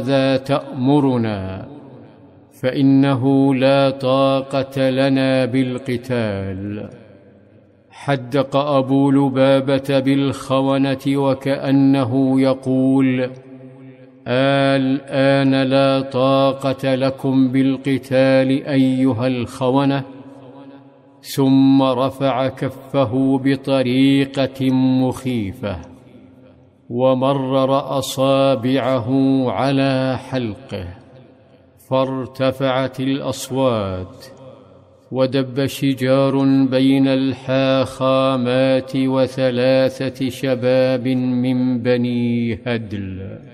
ماذا تأمرنا؟ فإنه لا طاقة لنا بالقتال. حدق أبو لبابة بالخونة وكأنه يقول: الآن لا طاقة لكم بالقتال أيها الخونة؟ ثم رفع كفه بطريقة مخيفة ومرر أصابعه على حلقه، فارتفعت الأصوات ودب شجار بين الحاخامات وثلاثة شباب من بني هدل.